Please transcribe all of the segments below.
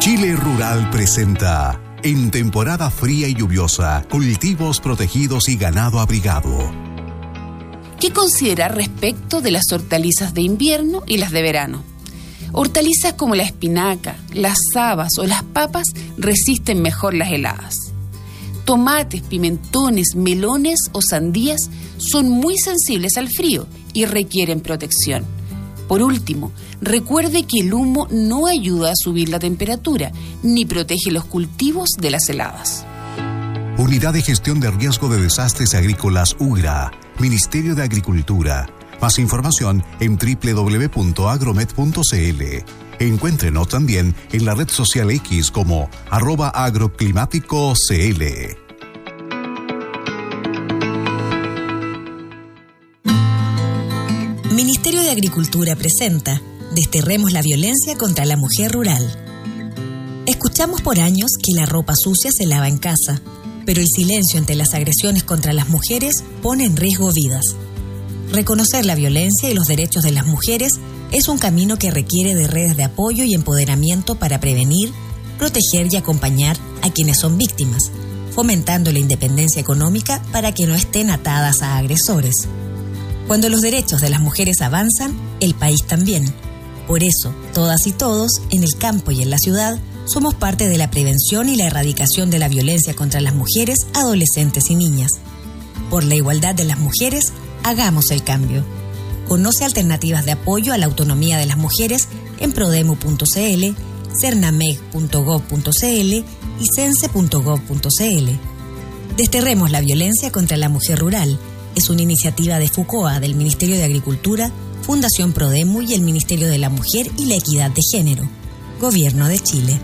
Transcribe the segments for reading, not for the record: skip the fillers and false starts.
Chile Rural presenta, en temporada fría y lluviosa, cultivos protegidos y ganado abrigado. ¿Qué considerar respecto de las hortalizas de invierno y las de verano? Hortalizas como la espinaca, las habas o las papas resisten mejor las heladas. Tomates, pimentones, melones o sandías son muy sensibles al frío y requieren protección. Por último, recuerde que el humo no ayuda a subir la temperatura ni protege los cultivos de las heladas. Unidad de Gestión de Riesgo de Desastres Agrícolas UGRA, Ministerio de Agricultura. Más información en www.agromet.cl. Encuéntrenos también en la red social X como @agroclimáticocl. Ministerio de Agricultura presenta Desterremos la violencia contra la mujer rural. Escuchamos por años que la ropa sucia se lava en casa, pero el silencio ante las agresiones contra las mujeres pone en riesgo vidas. Reconocer la violencia y los derechos de las mujeres es un camino que requiere de redes de apoyo y empoderamiento para prevenir, proteger y acompañar a quienes son víctimas, fomentando la independencia económica para que no estén atadas a agresores. Cuando los derechos de las mujeres avanzan, el país también. Por eso, todas y todos, en el campo y en la ciudad, somos parte de la prevención y la erradicación de la violencia contra las mujeres, adolescentes y niñas. Por la igualdad de las mujeres, hagamos el cambio. Conoce alternativas de apoyo a la autonomía de las mujeres en prodemu.cl, cernameg.gov.cl y cense.gov.cl. Desterremos la violencia contra la mujer rural. Es una iniciativa de FUCOA, del Ministerio de Agricultura, Fundación Prodemu y el Ministerio de la Mujer y la Equidad de Género. Gobierno de Chile.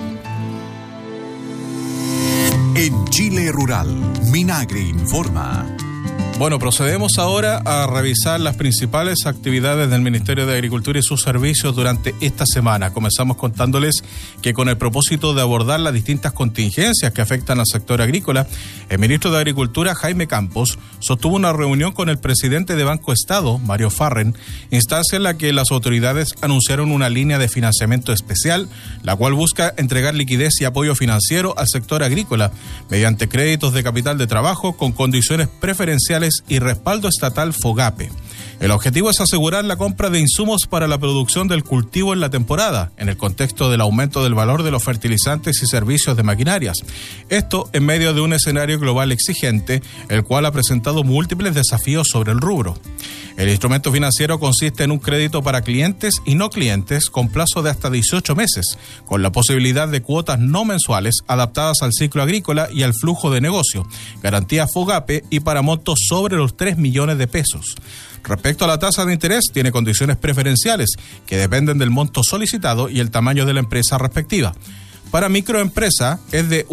En Chile Rural, Minagri informa. Bueno, procedemos ahora a revisar las principales actividades del Ministerio de Agricultura y sus servicios durante esta semana. Comenzamos contándoles que con el propósito de abordar las distintas contingencias que afectan al sector agrícola, el ministro de Agricultura, Jaime Campos, sostuvo una reunión con el presidente de Banco Estado, Mario Farren, instancia en la que las autoridades anunciaron una línea de financiamiento especial, la cual busca entregar liquidez y apoyo financiero al sector agrícola mediante créditos de capital de trabajo con condiciones preferenciales y respaldo estatal FOGAPE. El objetivo es asegurar la compra de insumos para la producción del cultivo en la temporada, en el contexto del aumento del valor de los fertilizantes y servicios de maquinarias. Esto en medio de un escenario global exigente, el cual ha presentado múltiples desafíos sobre el rubro. El instrumento financiero consiste en un crédito para clientes y no clientes con plazo de hasta 18 meses, con la posibilidad de cuotas no mensuales adaptadas al ciclo agrícola y al flujo de negocio, garantía FOGAPE y para montos sobre los 3 millones de pesos. Respecto a la tasa de interés, tiene condiciones preferenciales que dependen del monto solicitado y el tamaño de la empresa respectiva. Para microempresa es de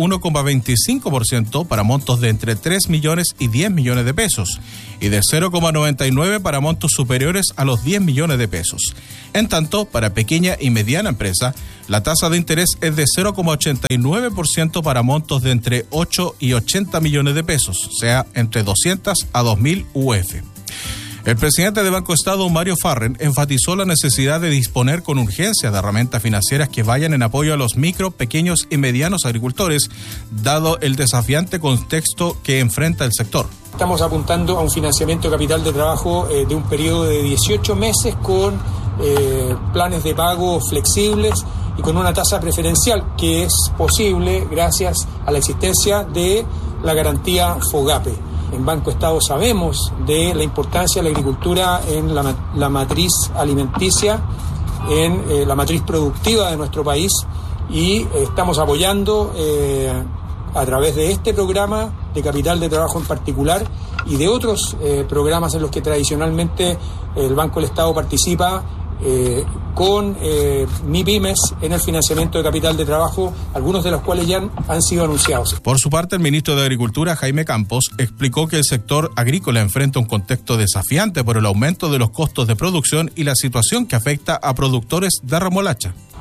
1,25% para montos de entre 3 millones y 10 millones de pesos y de 0,99% para montos superiores a los 10 millones de pesos. En tanto, para pequeña y mediana empresa, la tasa de interés es de 0,89% para montos de entre 8 y 80 millones de pesos, o sea, entre 200 a 2.000 UF. El presidente de Banco Estado, Mario Farren, enfatizó la necesidad de disponer con urgencia de herramientas financieras que vayan en apoyo a los micro, pequeños y medianos agricultores, dado el desafiante contexto que enfrenta el sector. Estamos apuntando a un financiamiento de capital de trabajo de un periodo de 18 meses con planes de pago flexibles y con una tasa preferencial que es posible gracias a la existencia de la garantía FOGAPE. En Banco Estado sabemos de la importancia de la agricultura en la matriz alimenticia, en la matriz productiva de nuestro país y estamos apoyando a través de este programa de capital de trabajo en particular y de otros programas en los que tradicionalmente el Banco del Estado participa con MIPYMES en el financiamiento de capital de trabajo, algunos de los cuales ya han sido anunciados. Por su parte, el ministro de Agricultura, Jaime Campos, explicó que el sector agrícola enfrenta un contexto desafiante por el aumento de los costos de producción y la situación que afecta a productores de remolacha.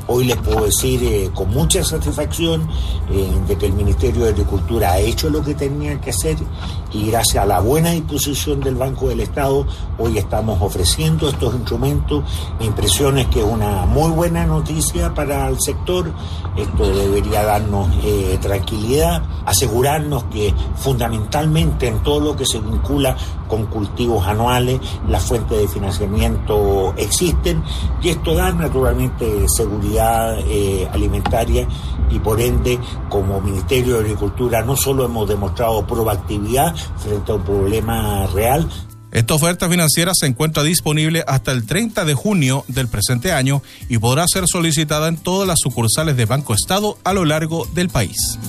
Hoy les puedo decir con mucha satisfacción de que el Ministerio de Agricultura ha hecho lo que tenía que hacer y gracias a la buena disposición del Banco del Estado hoy estamos ofreciendo estos instrumentos. Mi impresión es que es una muy buena noticia para el sector. Esto debería darnos tranquilidad, asegurarnos que fundamentalmente en todo lo que se vincula con cultivos anuales las fuentes de financiamiento existen y esto da naturalmente seguridad alimentaria y por ende como Ministerio de Agricultura no solo hemos demostrado proactividad frente a un problema real. Esta oferta financiera se encuentra disponible hasta el 30 de junio del presente año y podrá ser solicitada en todas las sucursales de Banco Estado a lo largo del país.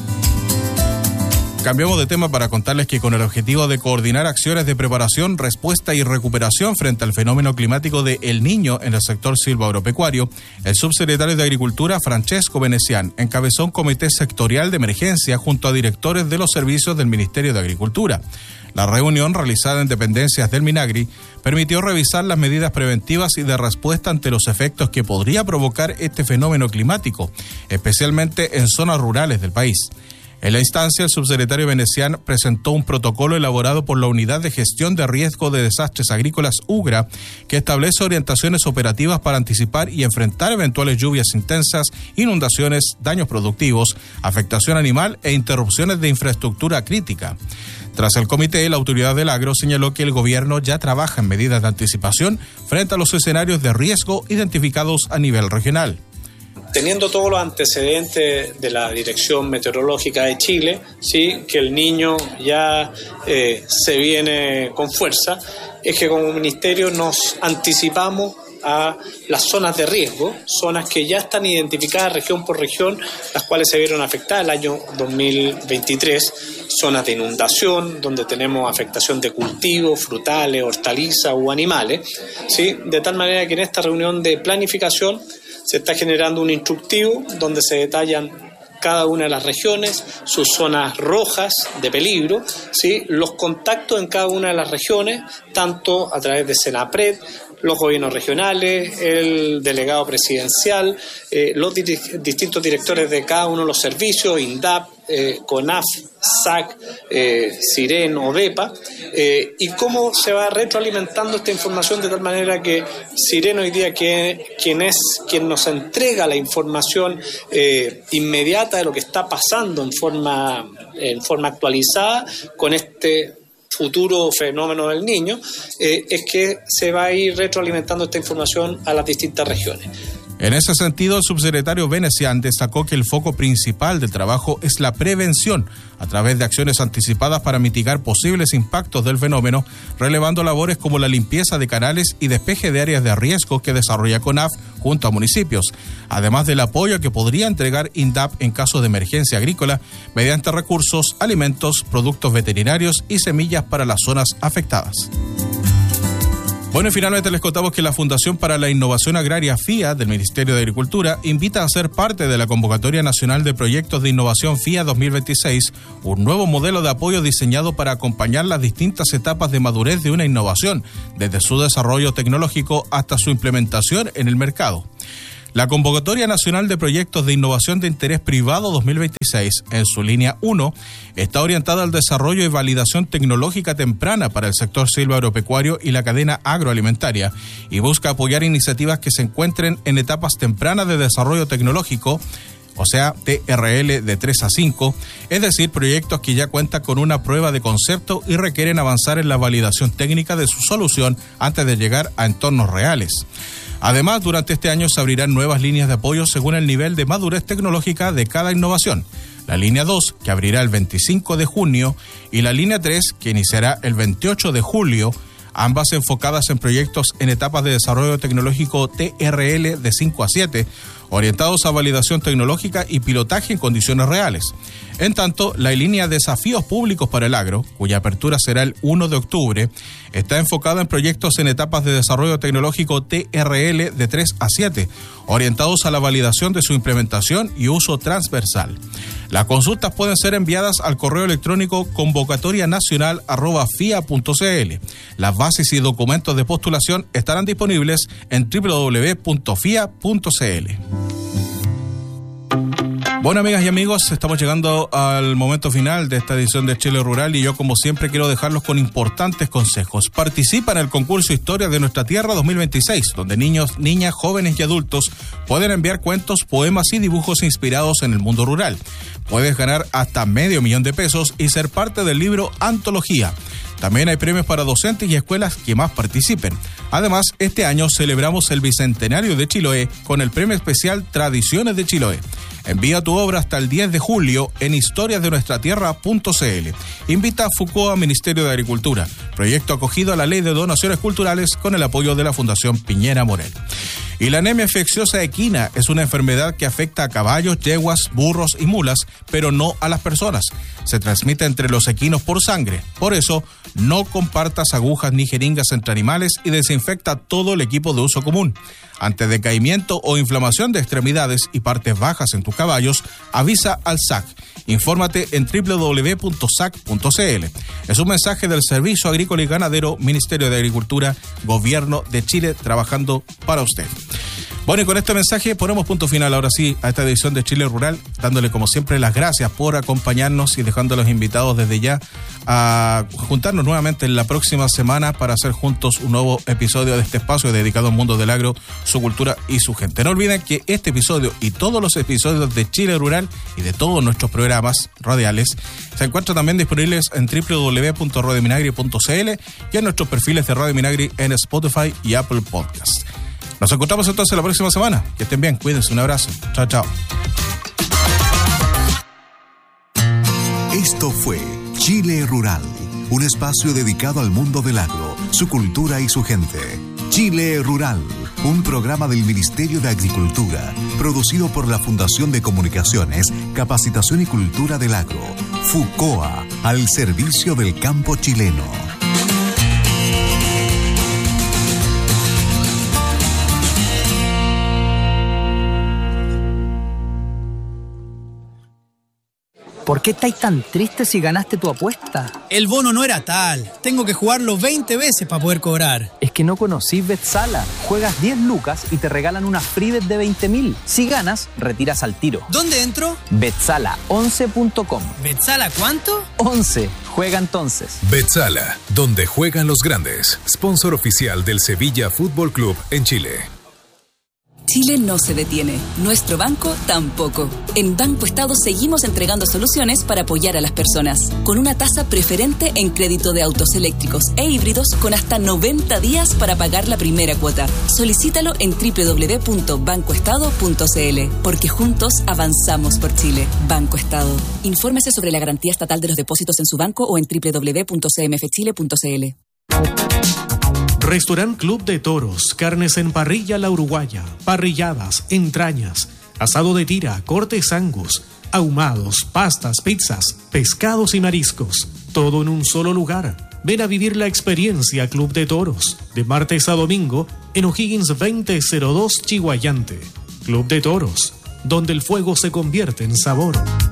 Cambiamos de tema para contarles que con el objetivo de coordinar acciones de preparación, respuesta y recuperación frente al fenómeno climático de El Niño en el sector silvoagropecuario, el subsecretario de Agricultura, Francesco Venecián, encabezó un comité sectorial de emergencia junto a directores de los servicios del Ministerio de Agricultura. La reunión, realizada en dependencias del Minagri, permitió revisar las medidas preventivas y de respuesta ante los efectos que podría provocar este fenómeno climático, especialmente en zonas rurales del país. En la instancia, el subsecretario Venecián presentó un protocolo elaborado por la Unidad de Gestión de Riesgo de Desastres Agrícolas UGRA, que establece orientaciones operativas para anticipar y enfrentar eventuales lluvias intensas, inundaciones, daños productivos, afectación animal e interrupciones de infraestructura crítica. Tras el comité, la autoridad del agro señaló que el gobierno ya trabaja en medidas de anticipación frente a los escenarios de riesgo identificados a nivel regional. Teniendo todos los antecedentes de la Dirección Meteorológica de Chile, sí, que el Niño ya se viene con fuerza, es que como ministerio nos anticipamos a las zonas de riesgo, zonas que ya están identificadas región por región, las cuales se vieron afectadas el año 2023, zonas de inundación, donde tenemos afectación de cultivos, frutales, hortalizas u animales, ¿sí? De tal manera que en esta reunión de planificación se está generando un instructivo donde se detallan cada una de las regiones, sus zonas rojas de peligro, ¿sí? Los contactos en cada una de las regiones, tanto a través de Senapred, los gobiernos regionales, el delegado presidencial, los distintos directores de cada uno de los servicios, INDAP, CONAF, SAC, SIREN, ODEPA, y cómo se va retroalimentando esta información de tal manera que SIREN hoy día quien nos entrega la información inmediata de lo que está pasando en forma actualizada con este futuro fenómeno del Niño, es que se va a ir retroalimentando esta información a las distintas regiones. En ese sentido, el subsecretario Venecián destacó que el foco principal del trabajo es la prevención a través de acciones anticipadas para mitigar posibles impactos del fenómeno, relevando labores como la limpieza de canales y despeje de áreas de riesgo que desarrolla CONAF junto a municipios, además del apoyo que podría entregar INDAP en caso de emergencia agrícola mediante recursos, alimentos, productos veterinarios y semillas para las zonas afectadas. Bueno, y finalmente les contamos que la Fundación para la Innovación Agraria FIA del Ministerio de Agricultura invita a ser parte de la Convocatoria Nacional de Proyectos de Innovación FIA 2026, un nuevo modelo de apoyo diseñado para acompañar las distintas etapas de madurez de una innovación, desde su desarrollo tecnológico hasta su implementación en el mercado. La Convocatoria Nacional de Proyectos de Innovación de Interés Privado 2026, en su línea 1, está orientada al desarrollo y validación tecnológica temprana para el sector silvoagropecuario y la cadena agroalimentaria y busca apoyar iniciativas que se encuentren en etapas tempranas de desarrollo tecnológico, o sea, TRL de 3 a 5, es decir, proyectos que ya cuentan con una prueba de concepto y requieren avanzar en la validación técnica de su solución antes de llegar a entornos reales. Además, durante este año se abrirán nuevas líneas de apoyo según el nivel de madurez tecnológica de cada innovación. La línea 2, que abrirá el 25 de junio, y la línea 3, que iniciará el 28 de julio, ambas enfocadas en proyectos en etapas de desarrollo tecnológico TRL de 5 a 7, orientados a validación tecnológica y pilotaje en condiciones reales. En tanto, la línea Desafíos Públicos para el Agro, cuya apertura será el 1 de octubre, está enfocada en proyectos en etapas de desarrollo tecnológico TRL de 3 a 7, orientados a la validación de su implementación y uso transversal. Las consultas pueden ser enviadas al correo electrónico convocatorianacional@fia.cl. Las bases y documentos de postulación estarán disponibles en www.fia.cl. Bueno, amigas y amigos, estamos llegando al momento final de esta edición de Chile Rural y yo, como siempre, quiero dejarlos con importantes consejos. Participa en el concurso Historia de Nuestra Tierra 2026, donde niños, niñas, jóvenes y adultos pueden enviar cuentos, poemas y dibujos inspirados en el mundo rural. Puedes ganar hasta $500,000 y ser parte del libro Antología. También hay premios para docentes y escuelas que más participen. Además, este año celebramos el Bicentenario de Chiloé con el premio especial Tradiciones de Chiloé. Envía tu obra hasta el 10 de julio en historiasdenuestratierra.cl. Invita a FUCOA Ministerio de Agricultura, proyecto acogido a la Ley de Donaciones Culturales con el apoyo de la Fundación Piñera Morel. Y la anemia infecciosa equina es una enfermedad que afecta a caballos, yeguas, burros y mulas, pero no a las personas. Se transmite entre los equinos por sangre. Por eso, no compartas agujas ni jeringas entre animales y desinfecta todo el equipo de uso común. Ante decaimiento o inflamación de extremidades y partes bajas en tus caballos, avisa al SAC. Infórmate en www.sac.cl. Es un mensaje del Servicio Agrícola y Ganadero, Ministerio de Agricultura, Gobierno de Chile, trabajando para usted. Bueno, y con este mensaje ponemos punto final ahora sí a esta edición de Chile Rural, dándole como siempre las gracias por acompañarnos y dejando a los invitados desde ya a juntarnos nuevamente en la próxima semana para hacer juntos un nuevo episodio de este espacio dedicado al mundo del agro, su cultura y su gente. No olviden que este episodio y todos los episodios de Chile Rural y de todos nuestros programas radiales se encuentran también disponibles en www.radiominagri.cl y en nuestros perfiles de Radio Minagri en Spotify y Apple Podcasts. Nos encontramos entonces la próxima semana. Que estén bien, cuídense, un abrazo. Chao, chao. Esto fue Chile Rural, un espacio dedicado al mundo del agro, su cultura y su gente. Chile Rural, un programa del Ministerio de Agricultura, producido por la Fundación de Comunicaciones, Capacitación y Cultura del Agro, FUCOA, al servicio del campo chileno. ¿Por qué estáis tan tristes si ganaste tu apuesta? El bono no era tal. Tengo que jugarlo 20 veces para poder cobrar. Es que no conocís Betsala. Juegas 10 lucas y te regalan una free bet de 20.000. Si ganas, retiras al tiro. ¿Dónde entro? Betsala11.com. ¿Betsala cuánto? 11. Juega entonces. Betsala, donde juegan los grandes. Sponsor oficial del Sevilla Fútbol Club en Chile. Chile no se detiene, nuestro banco tampoco. En Banco Estado seguimos entregando soluciones para apoyar a las personas, con una tasa preferente en crédito de autos eléctricos e híbridos con hasta 90 días para pagar la primera cuota. Solicítalo en www.bancoestado.cl, porque juntos avanzamos por Chile. Banco Estado. Infórmese sobre la garantía estatal de los depósitos en su banco o en www.cmfchile.cl. Restaurant Club de Toros, carnes en parrilla La Uruguaya, parrilladas, entrañas, asado de tira, cortes angus, ahumados, pastas, pizzas, pescados y mariscos, todo en un solo lugar. Ven a vivir la experiencia Club de Toros, de martes a domingo, en O'Higgins 2002 Chihuayante. Club de Toros, donde el fuego se convierte en sabor.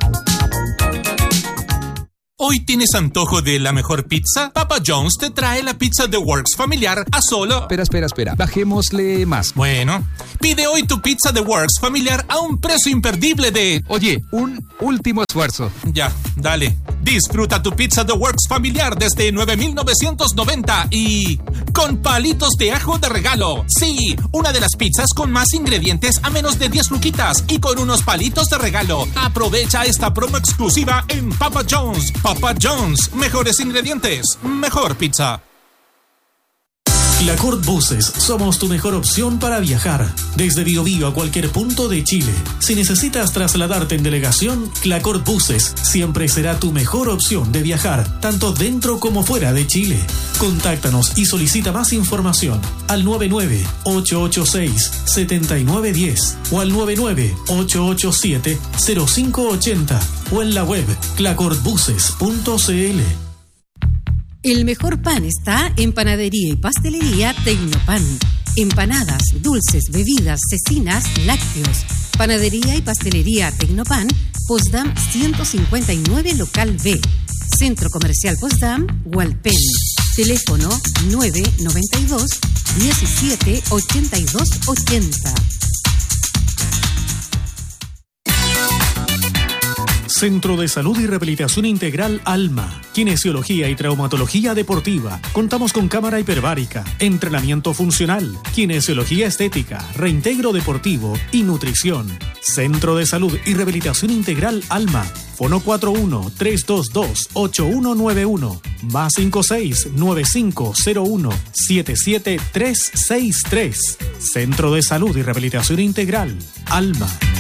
¿Hoy tienes antojo de la mejor pizza? Papa John's te trae la pizza The Works familiar a solo... Espera. Bajémosle más. Bueno, pide hoy tu pizza The Works familiar a un precio imperdible de... Oye, un último esfuerzo. Ya, dale. Disfruta tu pizza The Works familiar desde 9,990 y... con palitos de ajo de regalo. Sí, una de las pizzas con más ingredientes a menos de 10 luquitas y con unos palitos de regalo. Aprovecha esta promo exclusiva en Papa John's. Papa John's, mejores ingredientes, mejor pizza. Clacort Buses, somos tu mejor opción para viajar. Desde Biobío a cualquier punto de Chile. Si necesitas trasladarte en delegación, Clacort Buses siempre será tu mejor opción de viajar, tanto dentro como fuera de Chile. Contáctanos y solicita más información al 99-886-7910 o al 99-887-0580 o en la web clacortbuses.cl. El mejor pan está en Panadería y Pastelería Tecnopan. Empanadas, dulces, bebidas, cecinas, lácteos. Panadería y Pastelería Tecnopan, Potsdam 159 Local B. Centro Comercial Potsdam, Hualpén. Teléfono 992 17 82 80. Centro de Salud y Rehabilitación Integral Alma, kinesiología y traumatología deportiva. Contamos con cámara hiperbárica, entrenamiento funcional, kinesiología estética, reintegro deportivo y nutrición. Centro de Salud y Rehabilitación Integral Alma. Fono 41-322-8191, más 56-9501-77363. Centro de Salud y Rehabilitación Integral Alma.